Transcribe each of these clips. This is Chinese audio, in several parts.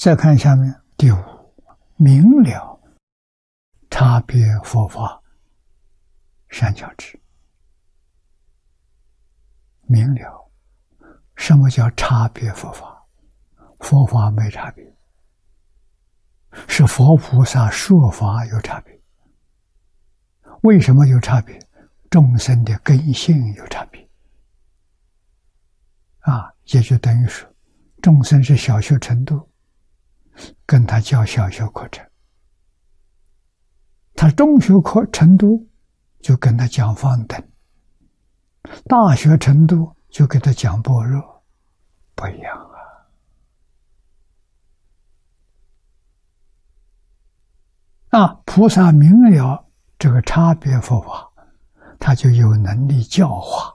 再看下面第五，明了差别佛法三角之。明了，什么叫差别佛法？佛法没差别，是佛菩萨说法有差别。为什么有差别？众生的根性有差别。也就等于说，众生是小学程度，跟他教小学课程；他中学课程度，就跟他讲方等；大学程度就给他讲般若，不一样菩萨明了这个差别佛法，他就有能力教化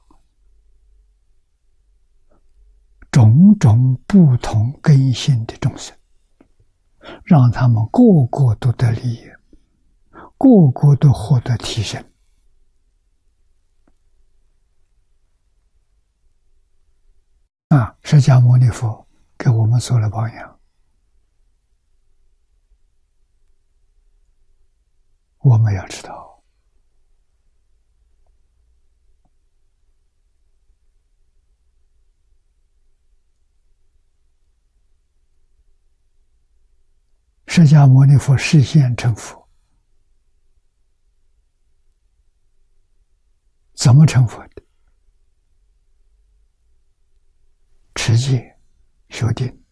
种种不同根性的众生，让他们个个都得利益，个个都获得提升。释迦牟尼佛给我们做了榜样，我们要知道，释迦牟尼佛示现成佛，怎么成佛的？持戒、修定，